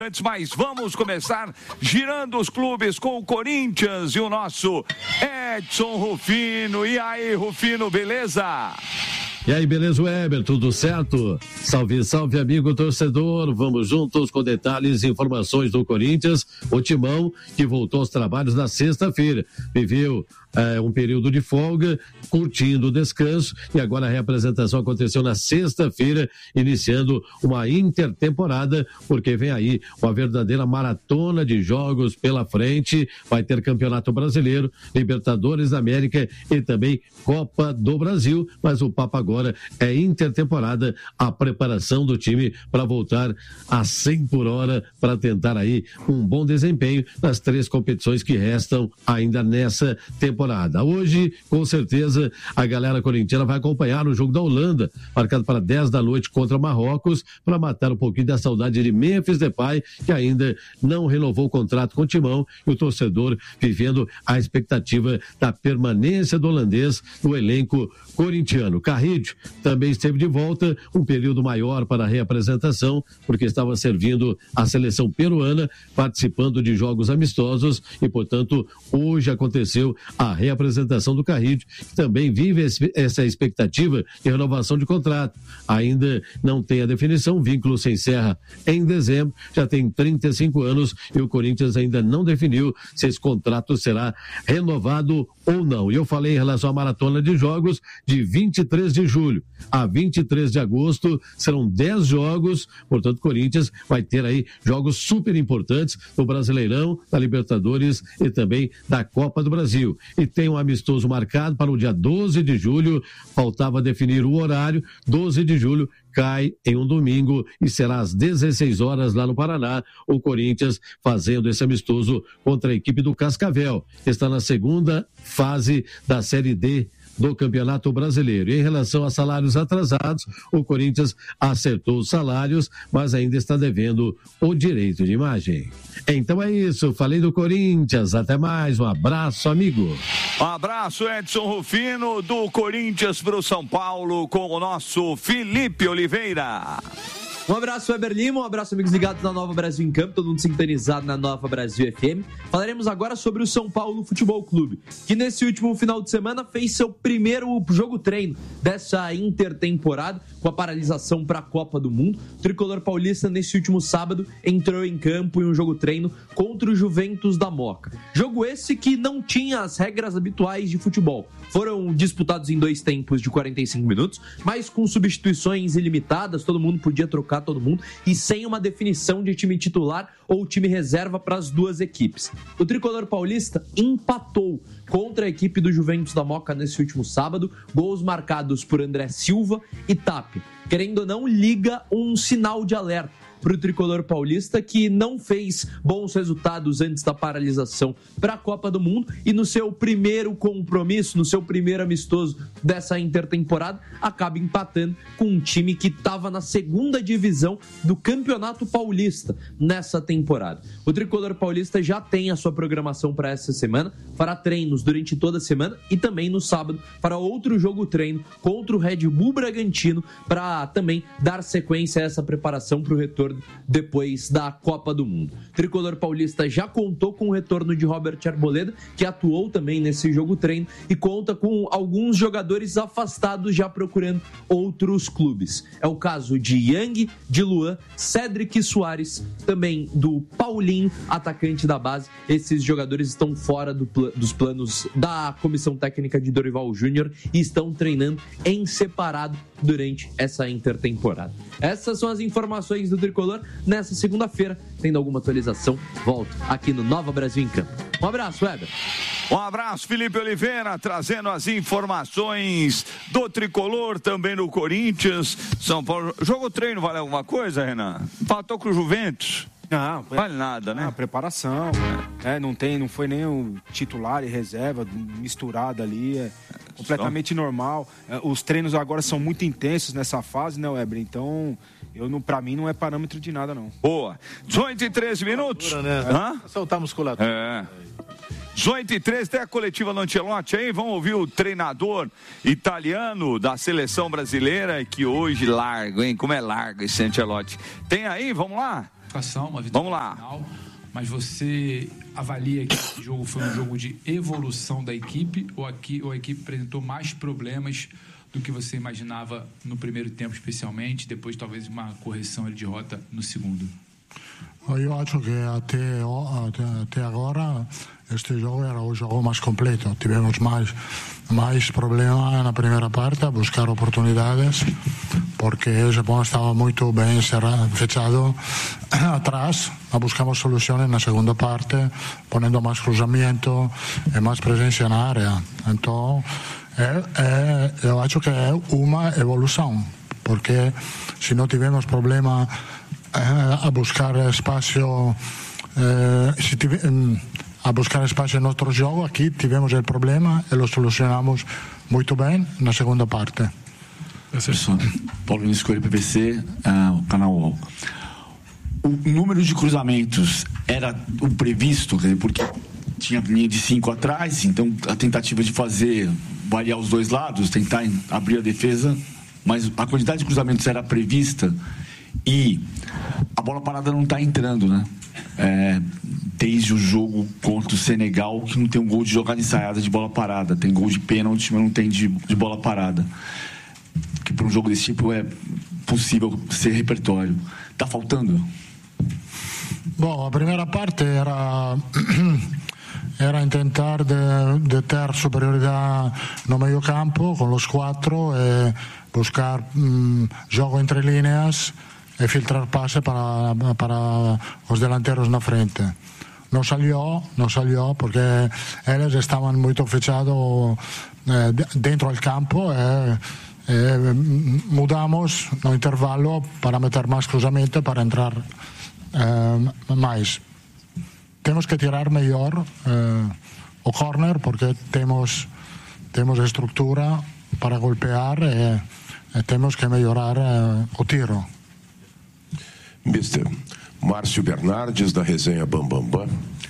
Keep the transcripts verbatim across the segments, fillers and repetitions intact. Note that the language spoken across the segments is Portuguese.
Mas vamos começar girando os clubes com o Corinthians e o nosso Edson Rufino. E aí, Rufino, beleza? E aí, beleza, Weber? Tudo certo? Salve, salve, amigo torcedor. Vamos juntos com detalhes e informações do Corinthians. O Timão, que voltou aos trabalhos na sexta-feira. Viveu é, um período de folga, curtindo o descanso, e agora a reapresentação aconteceu na sexta-feira, iniciando uma intertemporada, porque vem aí uma verdadeira maratona de jogos pela frente. Vai ter Campeonato Brasileiro, Libertadores da América e também Copa do Brasil, mas o papo agora é intertemporada, a preparação do time para voltar a cem por hora, para tentar aí um bom desempenho nas três competições que restam ainda nessa temporada. Hoje, com certeza, a galera corintiana vai acompanhar o jogo da Holanda, marcado para dez da noite contra Marrocos, para matar um pouquinho da saudade de Memphis Depay, que ainda não renovou o contrato com o Timão, e o torcedor vivendo a expectativa da permanência do holandês no elenco corintiano. Carrillo também esteve de volta, um período maior para a reapresentação, porque estava servindo a seleção peruana, participando de jogos amistosos, e portanto hoje aconteceu a reapresentação do Carrillo, que também vive essa expectativa de renovação de contrato. Ainda não tem a definição, o vínculo se encerra em dezembro, já tem trinta e cinco anos, e o Corinthians ainda não definiu se esse contrato será renovado ou não. E eu falei em relação à maratona de jogos, de vinte e três de julho a vinte e três de agosto, serão dez jogos, portanto o Corinthians vai ter aí jogos super importantes do Brasileirão, da Libertadores e também da Copa do Brasil. E tem um amistoso marcado para o dia doze de julho, faltava definir o horário. Doze de julho cai em um domingo e será às dezesseis horas lá no Paraná, o Corinthians fazendo esse amistoso contra a equipe do Cascavel, que está na segunda fase da Série D do Campeonato Brasileiro. E em relação a salários atrasados, o Corinthians acertou os salários, mas ainda está devendo o direito de imagem. Então é isso, falei do Corinthians, até mais, um abraço, amigo. Um abraço, Edson Rufino, do Corinthians para o São Paulo, com o nosso Felipe Oliveira. Um abraço, Weber Lima, um abraço, amigos ligados na Nova Brasil em Campo, todo mundo sintonizado na Nova Brasil F M. Falaremos agora sobre o São Paulo Futebol Clube, que nesse último final de semana fez seu primeiro jogo treino dessa intertemporada, com a paralisação para a Copa do Mundo. O tricolor paulista, nesse último sábado, entrou em campo em um jogo treino contra o Juventus da Moca. Jogo esse que não tinha as regras habituais de futebol. Foram disputados em dois tempos de quarenta e cinco minutos, mas com substituições ilimitadas, todo mundo podia trocar todo mundo, e sem uma definição de time titular ou time reserva para as duas equipes. O tricolor paulista empatou contra a equipe do Juventus da Moca nesse último sábado, gols marcados por André Silva e Tapia. Querendo ou não, liga um sinal de alerta para o tricolor paulista, que não fez bons resultados antes da paralisação para a Copa do Mundo, e no seu primeiro compromisso, no seu primeiro amistoso dessa intertemporada, acaba empatando com um time que estava na segunda divisão do Campeonato Paulista nessa temporada. O tricolor paulista já tem a sua programação para essa semana, fará treinos durante toda a semana e também no sábado para outro jogo treino contra o Red Bull Bragantino, para também dar sequência a essa preparação para o retorno depois da Copa do Mundo. O tricolor paulista já contou com o retorno de Robert Arboleda, que atuou também nesse jogo treino, e conta com alguns jogadores afastados já procurando outros clubes. É o caso de Yang, de Luan, Cédric Soares, também do Paulinho, atacante da base. Esses jogadores estão fora do pl- dos planos da comissão técnica de Dorival Júnior e estão treinando em separado durante essa intertemporada. Essas são as informações do tricolor nessa segunda-feira. Tendo alguma atualização, volto aqui no Nova Brasil em Campo. Um abraço, Weber. Um abraço, Felipe Oliveira, trazendo as informações do tricolor, também do Corinthians. São Paulo. Jogo treino vale alguma coisa, Renan? Empatou com o Juventus? Não, vale nada, né? Não, preparação. É. É, não tem, não foi nem o titular e reserva misturado ali. É completamente Só. normal. É, os treinos agora são muito intensos nessa fase, né, Weber? Então, eu não, pra mim não é parâmetro de nada, não. Boa. dezoito e treze minutos. Né? Hã? Soltar a musculatura. É. dezoito e treze, tem a coletiva do Ancelotti aí, vamos ouvir o treinador italiano da seleção brasileira, que hoje largo, hein? Como é largo esse Ancelotti. Tem aí, vamos lá? classificação, uma vitória Vamos lá. final, mas você avalia que esse jogo foi um jogo de evolução da equipe ou, aqui, ou a equipe apresentou mais problemas do que você imaginava no primeiro tempo, especialmente, depois talvez uma correção de rota no segundo? Eu acho que até, até, até agora este jogo era o jogo mais completo. Tivemos mais, mais problemas na primeira parte a buscar oportunidades, porque o Japão estava muito bem cerrado, fechado atrás. Buscamos soluções na segunda parte, ponendo mais cruzamento e mais presença na área. Então, é, é, eu acho que é uma evolução, porque se não tivermos problema a buscar espaço eh, se tive, a buscar espaço em outro jogo, aqui tivemos o problema e lo solucionamos muito bem na segunda parte. Professor Paulo Vinícius Coelho, P P C, uh, canal U O L. O número de cruzamentos era o previsto, porque tinha linha de cinco atrás, então a tentativa de fazer variar os dois lados, tentar abrir a defesa, mas a quantidade de cruzamentos era prevista. E a bola parada não está entrando, né? É, desde o jogo contra o Senegal, que não tem um gol de jogada ensaiada de bola parada, tem gol de pênalti, mas não tem de, de bola parada. Que para um jogo desse tipo é possível ser repertório. Está faltando? Bom, a primeira parte era era tentar de, de ter superioridade no meio campo com os quatro e buscar um, jogo entre linhas e filtrar pase para, para os delanteros na frente. Não salió, não salió porque eles estavam muito fechados eh, dentro do campo e, e mudamos no intervalo para meter mais cruzamento para entrar eh, mais. Temos que tirar melhor eh, o corner porque temos, temos estrutura para golpear e, e temos que melhorar eh, o tiro. mister Márcio Bernardes, da resenha Bam Bam Bam.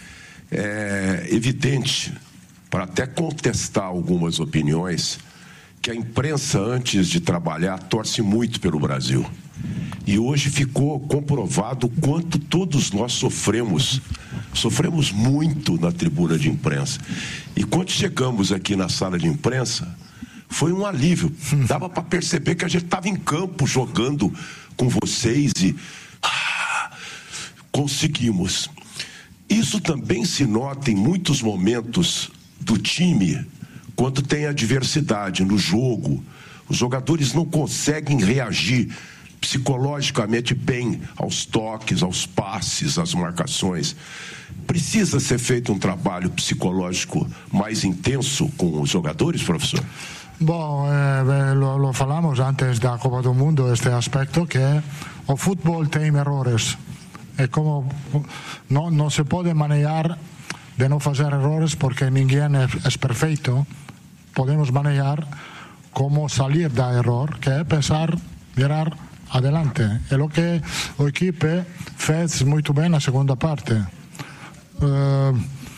É evidente, para até contestar algumas opiniões, que a imprensa, antes de trabalhar, torce muito pelo Brasil. E hoje ficou comprovado o quanto todos nós sofremos. Sofremos muito na tribuna de imprensa. E quando chegamos aqui na sala de imprensa, foi um alívio. Dava para perceber que a gente estava em campo jogando com vocês e ah, conseguimos. Isso também se nota em muitos momentos do time, quando tem adversidade no jogo. Os jogadores não conseguem reagir psicologicamente bem aos toques, aos passes, às marcações. Precisa ser feito um trabalho psicológico mais intenso com os jogadores, professor? Bom, eh, lo, lo falamos antes da Copa do Mundo, este aspecto que o futebol tem errores. É como não, não se pode manejar de não fazer errores porque ninguém é, é perfeito. Podemos manejar como sair da error, que é pensar, virar adelante. É o que a equipe fez muito bem na segunda parte. Uh,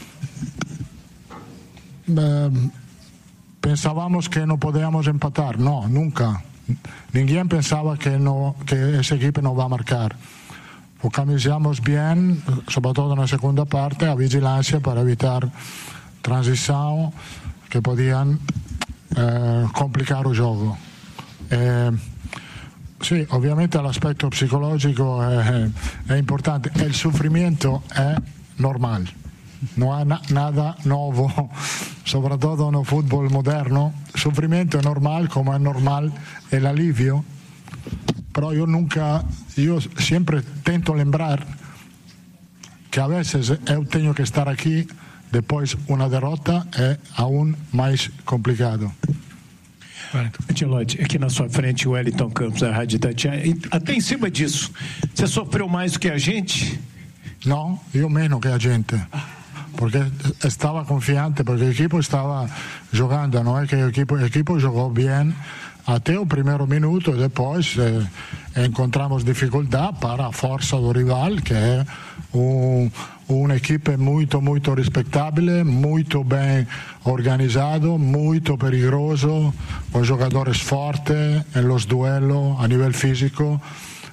uh, pensávamos que não podíamos empatar. Não, nunca. Ninguém pensava que, não, que essa equipe não vai marcar. Focalizamos bem, sobretudo na segunda parte, a vigilância para evitar transição que podiam eh, complicar o jogo. Eh, sì, ovviamente l'aspetto psicologico è, è importante. Il soffrimento è normale, non ha na- nada nuovo, soprattutto no football moderno. Il soffrimento è normale, come è normale è l'alivio. Però io nunca, io sempre tento lembrar que a veces eu tenho que estar aqui, depois uma derrota é aún mais complicado. Ancelotti, aqui na sua frente o Wellington Campos da Rádio Itatiaia. Até em cima disso, você sofreu mais do que a gente? Não, eu menos que a gente. Porque estava confiante, porque o equipo estava jogando, não é que o equipo, o equipo jogou bem até o primeiro minuto e depois eh, encontramos dificuldade para a força do rival, que é um, uma equipe muito, muito respeitável, muito bem organizado, muito perigoso, com jogadores fortes em los duelos a nível físico.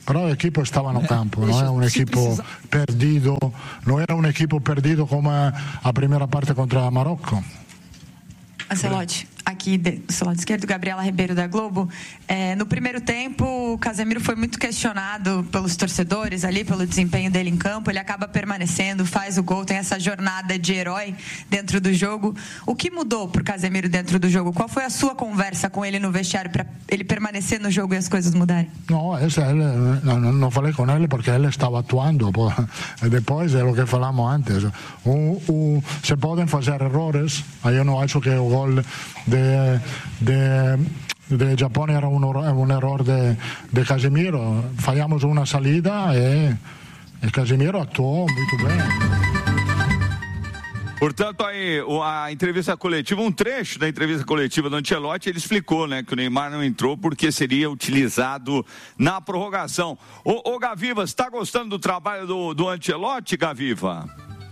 Però l'equipo stava no campo, non è un equipo perdido, non era un equipo perdido come a primeira parte contra Marocco. Ancelotti, aqui do seu lado esquerdo, Gabriela Ribeiro da Globo. É, no primeiro tempo, o Casemiro foi muito questionado pelos torcedores ali, pelo desempenho dele em campo. Ele acaba permanecendo, faz o gol, tem essa jornada de herói dentro do jogo. O que mudou para o Casemiro dentro do jogo? Qual foi a sua conversa com ele no vestiário para ele permanecer no jogo e as coisas mudarem? No, ese, él, no, no falei con él porque él estaba actuando. Depois é o que falamos antes. O, o, se podem fazer errores. Eu não acho que o gol de, de, de Japão era um, um erro de, de Casemiro. Falhamos uma saída e, e Casemiro atuou muito bem. Portanto, aí, a entrevista coletiva, um trecho da entrevista coletiva do Ancelotti, ele explicou, né, que o Neymar não entrou porque seria utilizado na prorrogação. Ô, ô Gaviva, você está gostando do trabalho do, do Ancelotti, Gaviva?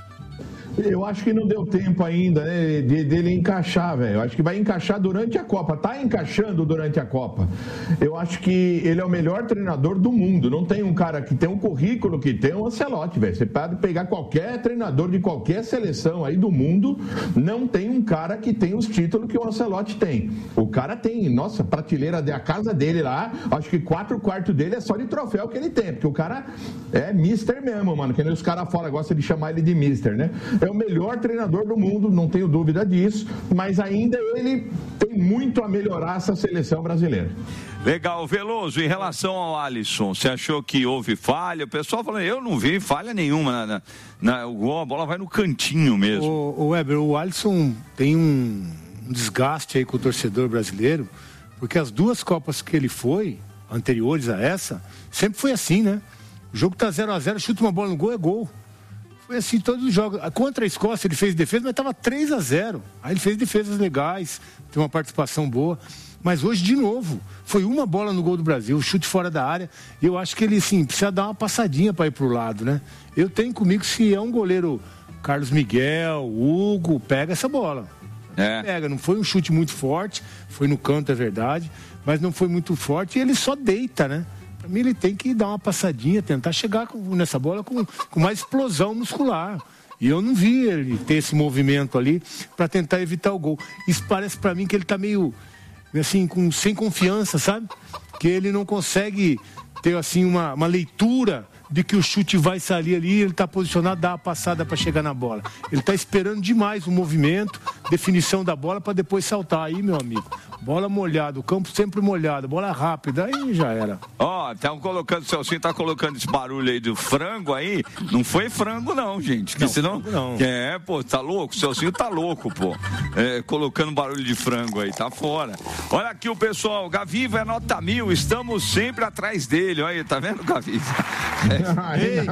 Eu acho que não deu tempo ainda, né, de, dele encaixar, velho. Eu acho que vai encaixar durante a Copa. Tá encaixando durante a Copa. Eu acho que ele é o melhor treinador do mundo. Não tem um cara que tem um currículo que tem um Ancelotti, velho. Você pode pegar qualquer treinador de qualquer seleção aí do mundo, não tem um cara que tem os títulos que o Ancelotti tem. O cara tem, nossa, prateleira da casa dele lá, acho que quatro quartos dele é só de troféu que ele tem, porque o cara é mister mesmo, mano, que nem os caras fora gostam de chamar ele de mister, né? É o melhor treinador do mundo, não tenho dúvida disso, mas ainda ele tem muito a melhorar essa seleção brasileira. Legal, Veloso, em relação ao Alisson, você achou que houve falha? O pessoal falou, eu não vi falha nenhuma, na, na, na, a bola vai no cantinho mesmo. O, o Weber, o Alisson tem um, um desgaste aí com o torcedor brasileiro, porque as duas Copas que ele foi, anteriores a essa, sempre foi assim, né? O jogo tá zero a zero, chuta uma bola no gol, é gol. Foi assim todos os jogos. Contra a Escócia ele fez defesa, mas estava três a zero. Aí ele fez defesas legais, tem uma participação boa. Mas hoje, de novo, foi uma bola no gol do Brasil, chute fora da área. E eu acho que ele, sim, precisa dar uma passadinha para ir pro lado, né? Eu tenho comigo, se é um goleiro Carlos Miguel, Hugo, pega essa bola. É. Pega, não foi um chute muito forte, foi no canto, é verdade, mas não foi muito forte e ele só deita, né? Para mim, ele tem que dar uma passadinha, tentar chegar com, nessa bola com, com mais explosão muscular. E eu não vi ele ter esse movimento ali para tentar evitar o gol. Isso parece para mim que ele tá meio, assim, com, sem confiança, sabe? Que ele não consegue ter, assim, uma, uma leitura de que o chute vai sair ali, ele está posicionado, dá a passada para chegar na bola. Ele está esperando demais o movimento, definição da bola para depois saltar. Aí, meu amigo, bola molhada, o campo sempre molhado, bola rápida, aí já era. Ó, oh, estão colocando, o Celcinho tá colocando esse barulho aí do frango aí, não foi frango não, gente, que não, senão... não. É, pô, tá louco, o Celcinho tá louco, pô, é, colocando barulho de frango aí, tá fora. Olha aqui o pessoal, Gaviva é nota mil, estamos sempre atrás dele, olha aí, tá vendo, Gaviva? É. Não,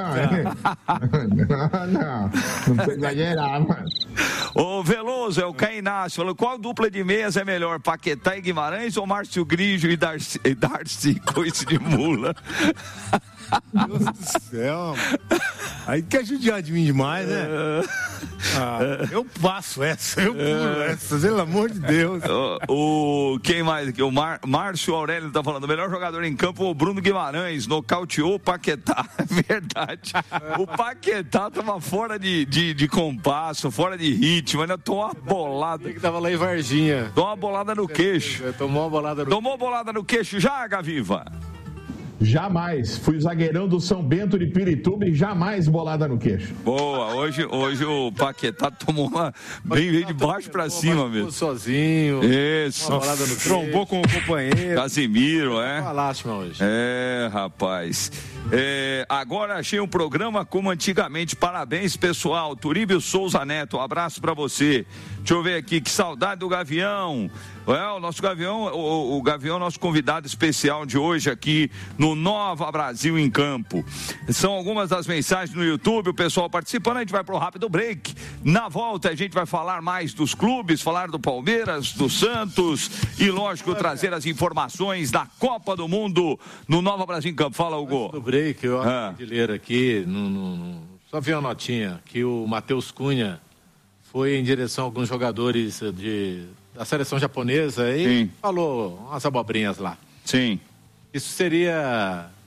não, não, não precisa exagerar, mano. Ô Veloso, é o Cainácio, falou, qual dupla de meias é melhor, Paquetá e Guimarães ou Márcio Grigio e Darcy, e Darcy coice de mula? Deus do céu. Aí quer judiar de mim demais, né? Ah, eu passo essa, eu pulo essa, pelo amor de Deus. O, o quem mais aqui? O Mar, Márcio Aurélio tá falando, o melhor jogador em campo, o Bruno Guimarães, nocauteou o Paquetá. Verdade. O Paquetá tava fora de, de, de compasso, fora de ritmo, ainda tomou uma bolada. Ele que tava lá em Varginha. Tomou uma bolada no queixo. Tomou uma bolada no Tomou bolada no queixo já, Gaviva? Jamais. Fui o zagueirão do São Bento de Pirituba e jamais bolada no queixo. Boa. Hoje, hoje o Paquetá tomou uma bem, bem de baixo pra cima mesmo. Sozinho. Isso. Uma bolada no trombou com o companheiro. Casimiro, é? Uma lástima hoje. É, rapaz. É, agora achei um programa como antigamente. Parabéns, pessoal. Turíbio Souza Neto, um abraço pra você. Deixa eu ver aqui, que saudade do Gavião. É, o nosso Gavião, o, o Gavião é nosso convidado especial de hoje aqui no Nova Brasil em Campo. São algumas das mensagens no YouTube, o pessoal participando, a gente vai pro rápido break. Na volta a gente vai falar mais dos clubes, falar do Palmeiras, do Santos e, lógico, trazer as informações da Copa do Mundo no Nova Brasil em Campo. Fala, Hugo. No break, eu ah. acabei de ler aqui, no, no, no, só vi uma notinha, que o Matheus Cunha foi em direção a alguns jogadores de... da seleção japonesa e Sim. falou umas abobrinhas lá. Sim. Isso seria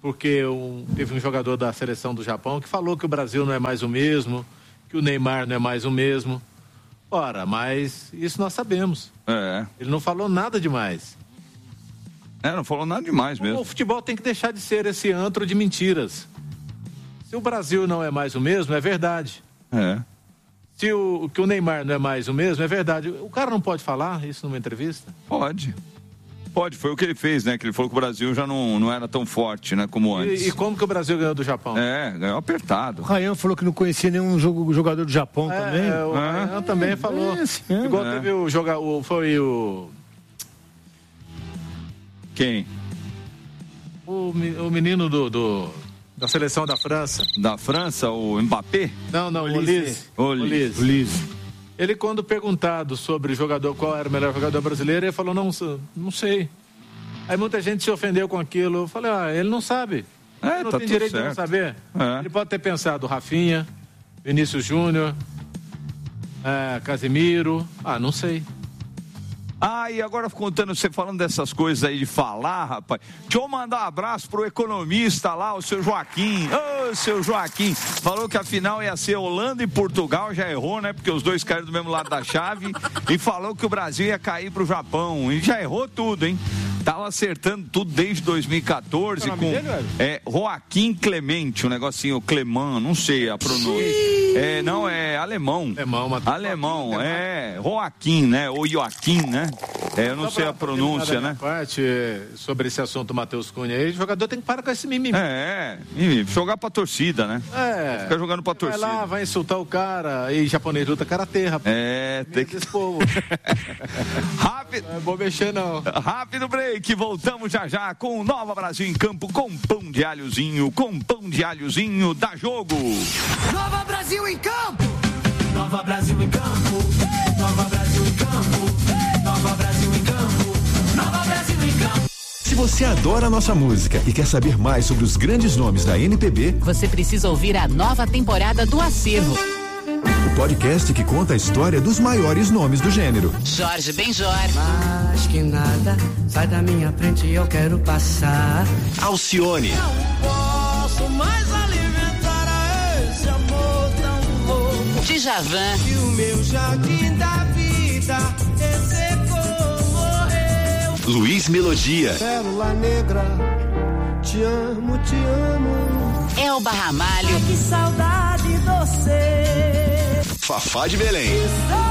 porque um, teve um jogador da seleção do Japão que falou que o Brasil não é mais o mesmo, que o Neymar não é mais o mesmo. Ora, mas isso nós sabemos. É. Ele não falou nada demais. É, não falou nada demais mesmo. O futebol tem que deixar de ser esse antro de mentiras. Se o Brasil não é mais o mesmo, é verdade. É. Se o, que o Neymar não é mais o mesmo, é verdade. O cara não pode falar isso numa entrevista? Pode. Pode, foi o que ele fez, né? Que ele falou que o Brasil já não, não era tão forte, né? Como antes. E, e como que o Brasil ganhou do Japão? É, ganhou apertado. O Rayan falou que não conhecia nenhum jogador do Japão é, também. É, o Rayan também falou. É assim, é. Igual é. teve o jogador, foi o... Quem? O, o menino do, do, da seleção da França. Da França, o Mbappé? Não, não, o Olise. Olise. Olise. Ele, quando perguntado sobre jogador, qual era o melhor jogador brasileiro, ele falou, não, não sei. Aí muita gente se ofendeu com aquilo. Eu falei, ah, ele não sabe. É, ele não tá tem tudo direito certo. de não saber. É. Ele pode ter pensado Rafinha, Vinícius Júnior, é, Casemiro. Ah, não sei. Ah, e agora contando, você falando dessas coisas aí de falar, rapaz. Deixa eu mandar um abraço pro economista lá, o seu Joaquim. Ô, seu Joaquim. Falou que a final ia ser Holanda e Portugal, já errou, né? Porque os dois caíram do mesmo lado da chave. E falou que o Brasil ia cair pro Japão. E já errou tudo, hein? Tava acertando tudo desde dois mil e quatorze com dele, é, Joaquim Clemente, o um negocinho Cleman, não sei a pronúncia. É, não, é alemão. Alemão, mas... Alemão, é. Joaquim, né? Ou Joaquim, né? É, eu não Só sei pra, a pronúncia, né? Parte sobre esse assunto do Matheus Cunha aí, o jogador tem que parar com esse mimimi. É, e jogar pra torcida, né? É. Fica jogando pra torcida. Vai lá, vai insultar o cara. E japonês luta karatê, rapaz. É, tem que... Esse povo. Rápido. Não é bom mexer, não. Rápido break, voltamos já já com o Nova Brasil em Campo, com pão de alhozinho, com pão de alhozinho, dá jogo. Nova Brasil em Campo. Nova Brasil em Campo. Nova Brasil em Campo. Nova Brasil em Campo. Nova Brasil em Campo. Se você adora a nossa música e quer saber mais sobre os grandes nomes da M P B, você precisa ouvir a nova temporada do Acervo. O podcast que conta a história dos maiores nomes do gênero. Jorge Benjor. Mais que nada, sai da minha frente e eu quero passar. Alcione. Não posso mais alimentar a esse amor tão louco. Djavan. E o meu jardim da vida ressecou, morreu. Luiz Melodia. Pérola Negra, te amo, te amo. Elba Ramalho. Ai, que saudade de você. Fafá de Belém.